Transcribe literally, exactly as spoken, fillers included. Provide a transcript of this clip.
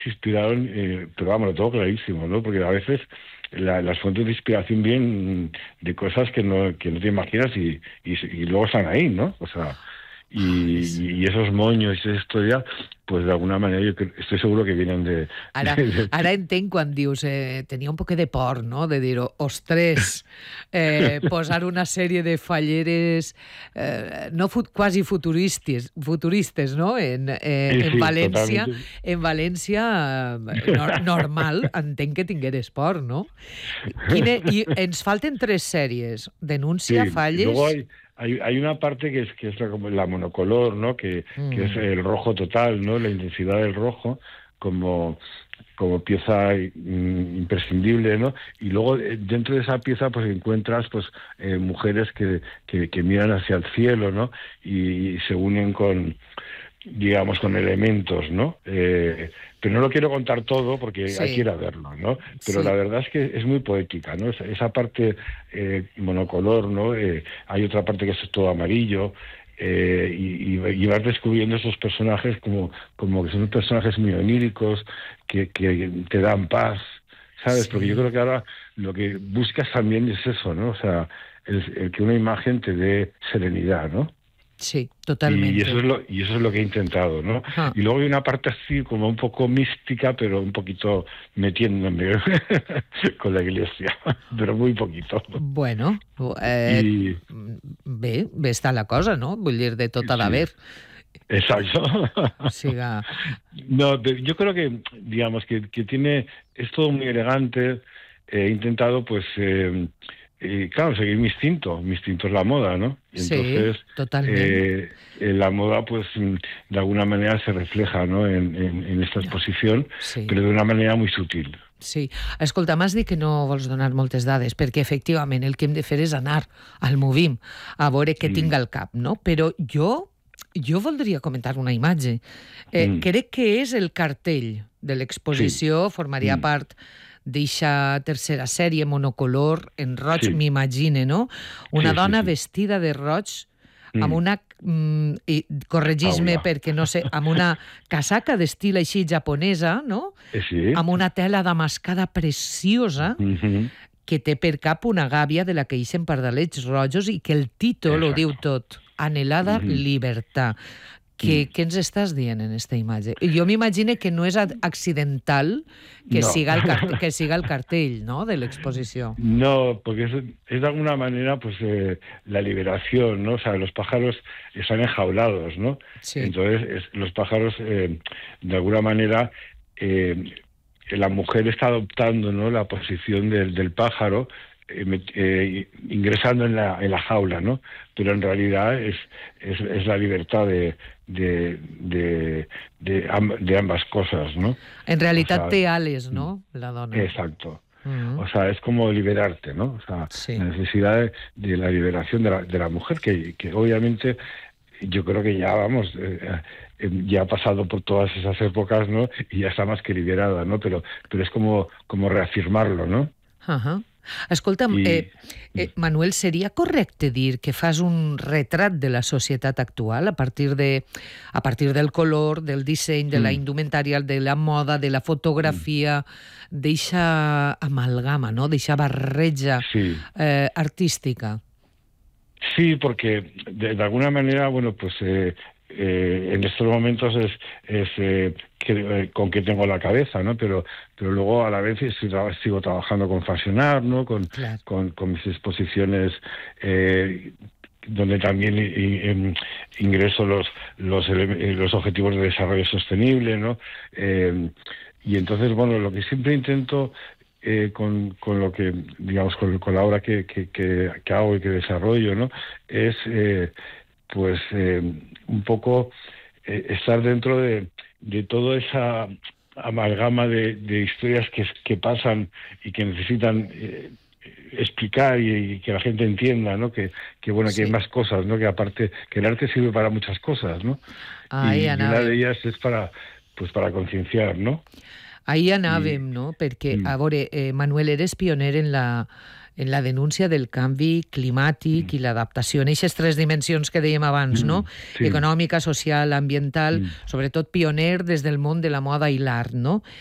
se inspiraron, eh, pero vamos, lo tengo clarísimo, ¿no? Porque a veces la, las fuentes de inspiración vienen de cosas que no que no te imaginas y, y, y luego están ahí, ¿no? O sea, y, Ai, sí. y esos moños y esa historia, pues de alguna manera yo cre- estoy seguro que vienen de... Ara, de, de ara entenc quan dius eh, tenia un poquet de por, no?, de dir, ostres, eh, posar una sèrie de falleres eh, no fut, quasi futuristes, futuristes, no?, en, eh, sí, en sí, València, totalmente. en València eh, no, normal, entenc que tingueres por, no? Quine, I ens falten tres sèries, Denúncia, Sí, luego Falles... hay, hay, hay una parte que es que es la, como la monocolor, ¿no? Que, que es Mm, el rojo total, ¿no? La intensidad del rojo como, como pieza mm, imprescindible, ¿no? Y luego eh, dentro de esa pieza pues encuentras pues eh, mujeres que, que, que miran hacia el cielo, ¿no? Y, y se unen con, digamos, con elementos, ¿no? Eh, pero no lo quiero contar todo porque hay que sí, ir a verlo, ¿no? Pero la sí, verdad es que es muy poética, ¿no? Esa, esa parte eh, monocolor, ¿no? Eh, hay otra parte que es todo amarillo, eh, y, y, y vas descubriendo esos personajes como, como que son personajes muy oníricos, que, que te dan paz, ¿sabes? Porque yo sí, creo que ahora lo que buscas también es eso, ¿no? O sea, el, el que una imagen te dé serenidad, ¿no? sí, Y eso totalmente. es lo y eso es lo que he intentado, ¿no? Ah. Y luego hay una parte así como un poco mística, pero un poquito metiéndome con la iglesia, pero muy poquito. Bueno, eh, Y bé, bé està la cosa, no? Vull dir, de tot ha sí, d'haver. exacto. O siga, No, pero yo creo que, digamos, que, que tiene, es todo muy elegante. He intentado, pues, eh, eh, claro, seguir mi instinto. Mi instinto es la moda, ¿no? Y sí, entonces, totalment. eh, eh, la moda, pues, mm, de alguna manera se refleja, ¿no? En, en, en esta exposición, Sí, pero de una manera muy sutil. sí. Escolta, m'has dit que no vols donar moltes dades, perquè efectivament el que hem de fer és anar al Movim, a veure què tinc Mm, al cap, no? Però jo, jo voldria comentar una imatge. Eh, mm, crec que és el cartell de sí, l'exposició, formaria mm, part d'eixa tercera sèrie monocolor en roig, sí, m'imagine, no? Una sí, sí, dona sí. vestida de roig amb Mm, una, mm, i corregis-me Paula. perquè no sé, amb una casaca d'estil així japonesa, no? Eh, sí. Amb una tela damascada preciosa Ujú, que té per cap una gàbia de la que ixen pardalets rojos i que el títol ho diu exacto. tot. Anhelada Ujú, libertad. mm. Què, què ens estàs dient en esta imatge? Jo m'imagine que no és ad- accidental que No. siga el, cart que siga el cartell, no?, de l'exposició. No, porque es, es de alguna manera pues eh, la liberación, ¿no? O sea, los pájaros están enjaulados, ¿no? Sí, Entonces, es- los pájaros, eh, de alguna manera, eh, la mujer está adoptando, ¿no?, la posición del, del pájaro, eh, met- eh, ingresando en la, en la jaula, ¿no? Pero en realidad es, es, es la libertad de, de, de, de, amb- de ambas cosas, ¿no? en O realitat sea, té ales, mm, no?, la dona. exacto. Mm, O sea, es como liberarte, ¿no? O sea, la sí. necesidad de, de la liberación de la, de la mujer, que, que obviamente yo creo que ya, vamos, eh, eh, ya ha pasado por todas esas épocas, ¿no? Y ya está más que liberada, ¿no? Pero, pero es como, como reafirmarlo, ¿no? Uh-huh. Escolta'm, Y eh, eh, Manuel, seria correcte dir que fas un retrat de la societat actual a partir, de, a partir del color, del disseny, de la mm, indumentària, de la moda, de la mm, fotografia, d'eixa amalgama, no?, d'eixa barreja sí, eh, artística? sí, porque de, de alguna manera, bueno, pues eh, eh, en estos momentos es, es eh, que, eh, con qué tengo la cabeza, ¿no? Pero, pero luego a la vez estoy tra- sigo trabajando con Fashionar, ¿no? Con, Clar. con, con mis exposiciones, eh, donde también i- i- em, ingreso los, los, ele- eh, los objetivos de desarrollo sostenible, ¿no? Eh, y entonces, bueno, lo que siempre intento eh, con, con lo que, digamos, con, con la obra que, que, que, que hago y que desarrollo, ¿no? Es, eh, pues, eh, un poco eh, estar dentro de, de toda esa amalgama de, de historias que, que pasan y que necesitan eh, explicar y, y que la gente entienda, ¿no? Que, que bueno, que hay Sí. más cosas, ¿no? Que aparte, que el arte sirve para muchas cosas, ¿no? Ahí Y, y una de anàvem. ellas es para, pues, para concienciar, ¿no? Ahir Y, anàvem, no? Perquè, mm, a veure, eh, Manuel, eres pioner en la, en la denúncia del canvi climàtic mm. i l'adaptació en aquestes tres dimensions que dèiem abans, mm. no? Sí. Econòmica, social, ambiental, mm. sobretot pioner des del món de la moda i l'art, no?